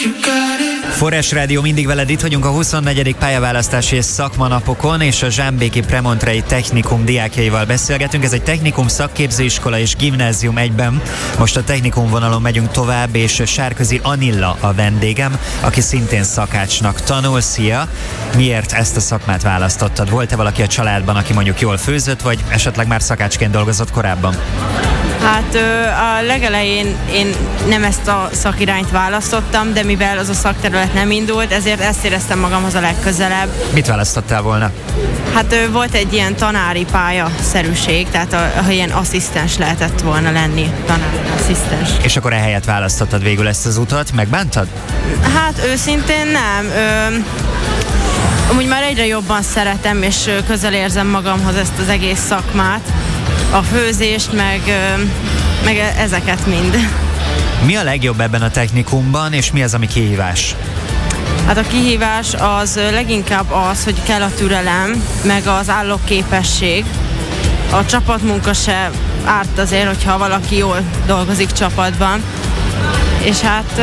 Forrás Rádió, mindig veled, itt vagyunk a 24. pályaválasztási és szakmanapokon, és a Zsámbéki Premontrei Technikum diákjaival beszélgetünk. Ez egy technikum, szakképzőiskola és gimnázium egyben. Most a technikum vonalon megyünk tovább, és Sárközi Anilla a vendégem, aki szintén szakácsnak tanul. Szia! Miért ezt a szakmát választottad? Volt-e valaki a családban, aki mondjuk jól főzött, vagy esetleg már szakácsként dolgozott korábban? Hát a legelején én nem ezt a szakirányt választottam, de mivel az a szakterület nem indult, ezért ezt éreztem magamhoz a legközelebb. Mit választottál volna? Hát volt egy ilyen tanári pályaszerűség, tehát ha ilyen asszisztens lehetett volna lenni, tanári asszisztens. És akkor ehelyett választottad végül ezt az utat, megbántad? Hát őszintén nem. Amúgy már egyre jobban szeretem, és közel érzem magamhoz ezt az egész szakmát. A főzést, meg ezeket mind. Mi a legjobb ebben a technikumban, és mi az, ami kihívás? Hát a kihívás az leginkább az, hogy kell a türelem, meg az állóképesség. A csapatmunka se árt azért, hogyha valaki jól dolgozik csapatban. És hát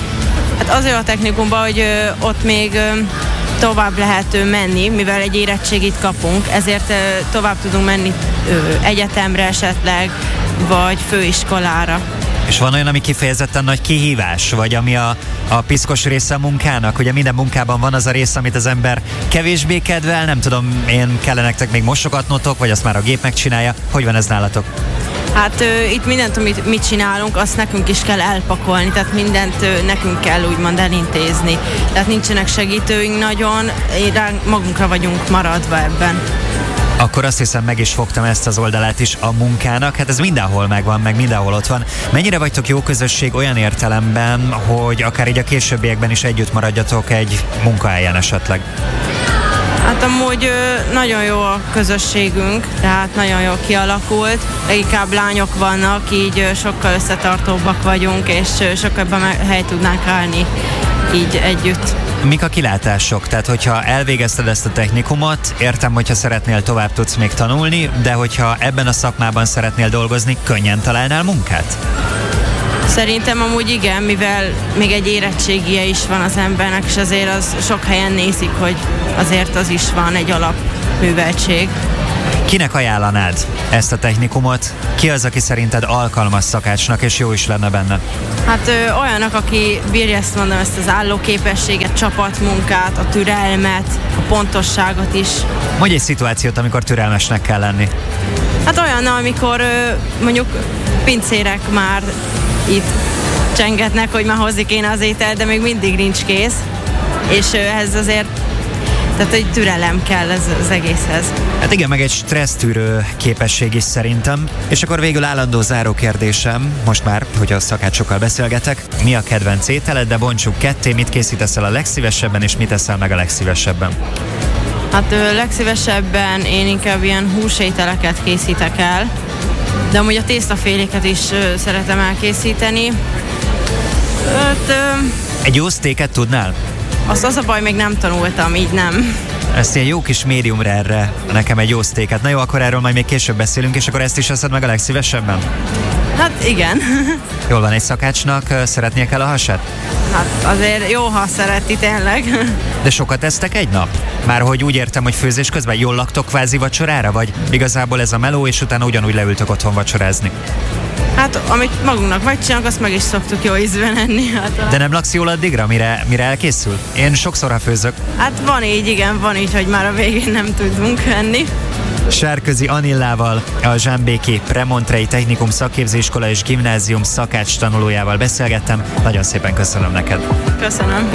azért a technikumban, hogy ott még tovább lehet menni, mivel egy érettségit kapunk, ezért tovább tudunk menni egyetemre esetleg, vagy főiskolára. És van olyan, ami kifejezetten nagy kihívás, vagy ami a piszkos része a munkának? Ugye minden munkában van az a rész, amit az ember kevésbé kedvel, nem tudom, kell nektek még mosogatnotok, vagy azt már a gép megcsinálja. Hogy van ez nálatok? Hát itt mindent, amit mit csinálunk, azt nekünk is kell elpakolni, tehát mindent nekünk kell úgymond elintézni. Tehát nincsenek segítőink nagyon, magunkra vagyunk maradva ebben. Akkor azt hiszem, meg is fogtam ezt az oldalát is a munkának. Hát ez mindenhol megvan, meg mindenhol ott van. Mennyire vagytok jó közösség olyan értelemben, hogy akár így a későbbiekben is együtt maradjatok egy munkahelyen esetleg? Hát amúgy nagyon jó a közösségünk, tehát nagyon jól kialakult. Leginkább lányok vannak, így sokkal összetartóbbak vagyunk, és sokkal helyt tudnánk állni így együtt. Mik a kilátások? Tehát, hogyha elvégezted ezt a technikumot, értem, hogyha szeretnél tovább tudsz még tanulni, de hogyha ebben a szakmában szeretnél dolgozni, könnyen találnál munkát? Szerintem amúgy igen, mivel még egy érettségie is van az embernek, és azért az sok helyen nézik, hogy azért az is van egy alapműveltség. Kinek ajánlanád ezt a technikumot? Ki az, aki szerinted alkalmas szakácsnak, és jó is lenne benne? Hát olyanok, aki bírja ezt mondom, ezt az állóképességet, csapatmunkát, a türelmet, a pontosságot is. Mondj egy szituációt, amikor türelmesnek kell lenni. Hát olyan, amikor mondjuk pincérek már itt csengetnek, hogy már hozni kéne az ételt, de még mindig nincs kész. És ez azért, tehát egy türelem kell ez az egészhez. Hát igen, meg egy stressztűrő képesség is szerintem. És akkor végül állandó záró kérdésem, most már, hogy a szakácsokkal beszélgetek, mi a kedvenc ételed, de bontsuk ketté, mit készítesz el a legszívesebben, és mit eszel meg a legszívesebben? Hát legszívesebben én inkább ilyen húsételeket készítek el, de amúgy a tésztaféléket is szeretem elkészíteni. Egy jó sztéket tudnál? Az a baj, még nem tanultam, így nem. Ezt ilyen jó kis médium rare, nekem egy jó sztéket. Na jó, akkor erről majd még később beszélünk, és akkor ezt is eszed meg a legszívesebben? Hát igen. Jól van, egy szakácsnak szeretnie kell a hasát? Hát azért jó, ha szereti tényleg. De sokat esztek egy nap? Már hogy úgy értem, hogy főzés közben jól laktok kvázi vacsorára, vagy igazából ez a meló, és utána ugyanúgy leültök otthon vacsorázni? Hát amit magunknak megcsinálunk, azt meg is szoktuk jó ízben enni. Hát, de nem laksz jól addigra, mire elkészül? Én sokszor, ha főzök. Hát van így, igen, van így, hogy már a végén nem tudunk enni. Sárközi Anillával, a Zsámbéki Premontrei Technikum szakképzőiskola és gimnázium szakács tanulójával beszélgettem. Nagyon szépen köszönöm neked. Köszönöm.